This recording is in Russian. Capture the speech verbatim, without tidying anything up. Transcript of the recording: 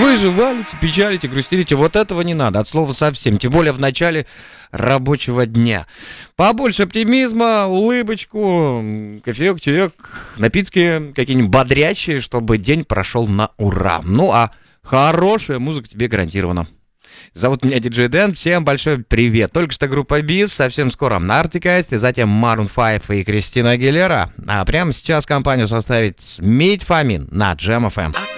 Вы же валите, печалите, грустите. Вот этого не надо, от слова совсем. Тем более в начале рабочего дня. Побольше оптимизма, улыбочку, кофеек, чаек, напитки какие-нибудь бодрящие, чтобы день прошел на ура. Ну а хорошая музыка тебе гарантирована. Зовут меня диджей Дэн, всем большой привет. Только что группа Биз, совсем скоро на Артикасте, затем Maroon пять и Кристина Агилера. А прямо сейчас компанию составит Мить Фомин на Джем эф эм.